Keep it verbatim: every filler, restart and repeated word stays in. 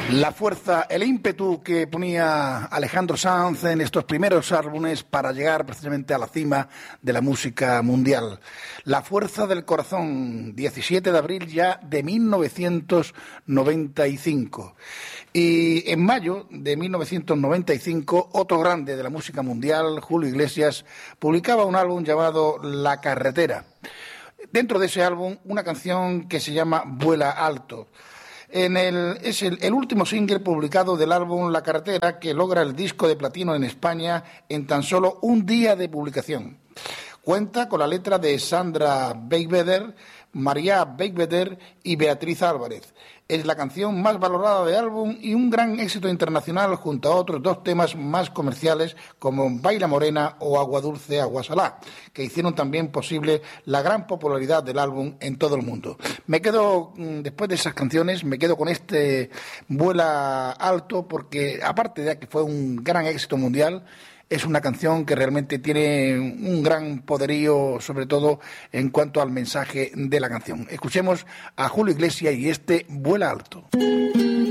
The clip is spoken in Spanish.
La fuerza, el ímpetu que ponía Alejandro Sanz en estos primeros álbumes para llegar precisamente a la cima de la música mundial. La fuerza del corazón, diecisiete de abril ya de mil novecientos noventa y cinco. Y en mayo de mil novecientos noventa y cinco, otro grande de la música mundial, Julio Iglesias, publicaba un álbum llamado La Carretera. Dentro de ese álbum, una canción que se llama Vuela Alto. En el, es el, el último single publicado del álbum La Carretera, que logra el disco de platino en España en tan solo un día de publicación. Cuenta con la letra de Sandra Beigbeder, María Beigbeder y Beatriz Álvarez. Es la canción más valorada del álbum y un gran éxito internacional junto a otros dos temas más comerciales como Baila Morena o Agua Dulce, Agua Salá, que hicieron también posible la gran popularidad del álbum en todo el mundo. Me quedo, después de esas canciones, me quedo con este Vuela Alto porque, aparte de que fue un gran éxito mundial, es una canción que realmente tiene un gran poderío, sobre todo en cuanto al mensaje de la canción. Escuchemos a Julio Iglesias y este Vuela Alto.